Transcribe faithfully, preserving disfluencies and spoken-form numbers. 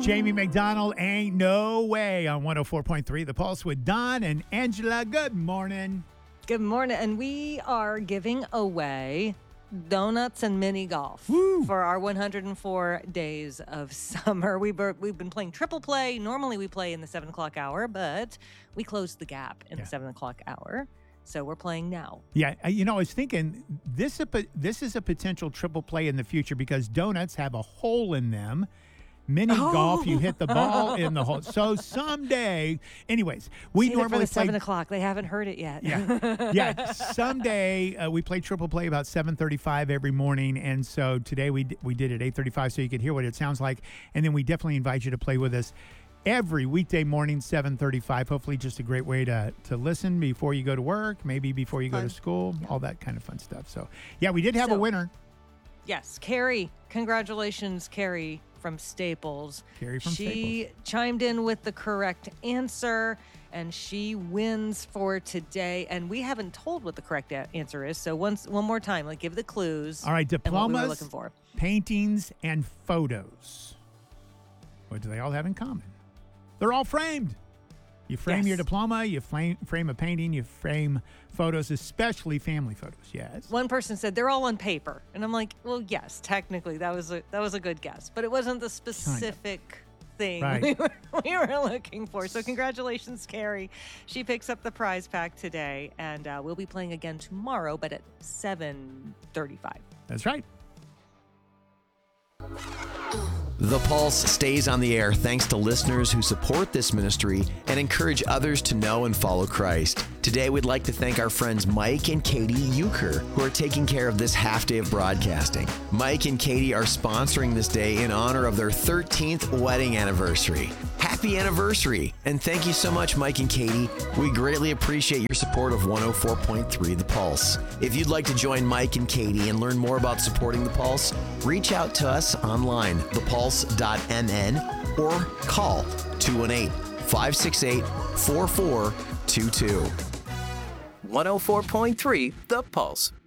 Jamie McDonald, Ain't No Way on one oh four point three The Pulse with Don and Angela. Good morning. Good morning. And we are giving away donuts and mini golf Woo. for our one hundred four days of summer. We were, we've been playing triple play. Normally we play in the seven o'clock hour, but we closed the gap in Yeah. the seven o'clock hour. So we're playing now. Yeah, uh, you know, I was thinking this, a, po- this is a potential triple play in the future because donuts have a hole in them. Mini Oh. golf, you hit the ball in the hole. So someday, anyways, we Save it for normally the play. seven o'clock. They haven't heard it yet. Yeah, yeah. Someday uh, we play triple play about seven thirty-five every morning, and so today we d- we did it eight thirty-five, so you could hear what it sounds like, and then we definitely invite you to play with us every weekday morning, seven thirty-five. Hopefully, just a great way to to listen before you go to work, maybe before you go Fun. to school, all that kind of fun stuff. So, yeah, we did have a So- winner, Yes, Carrie. Congratulations, Carrie from Staples. Carrie from she chimed in with the correct answer, and she wins for today. And we haven't told what the correct a- answer is. So once, one more time, like give the clues. All right, and what we were diplomas, looking for. paintings, and photos. What do they all have in common? They're all framed. You frame Yes. your diploma, you frame, frame a painting, you frame photos, especially family photos. Yes. One person said they're all on paper, and I'm like, well, yes, technically that was a that was a good guess, but it wasn't the specific thing Right. we, were, we were looking for. So congratulations, Carrie. She picks up the prize pack today, and uh, we'll be playing again tomorrow, but at seven thirty-five. That's right. The Pulse stays on the air thanks to listeners who support this ministry and encourage others to know and follow Christ. Today, we'd like to thank our friends Mike and Katie Euchre, who are taking care of this half day of broadcasting. Mike and Katie are sponsoring this day in honor of their thirteenth wedding anniversary. Happy anniversary! And thank you so much, Mike and Katie. We greatly appreciate your support of one oh four point three The Pulse. If you'd like to join Mike and Katie and learn more about supporting The Pulse, reach out to us online, the pulse dot m n, or call two one eight, five six eight, four four two two. one oh four point three The Pulse.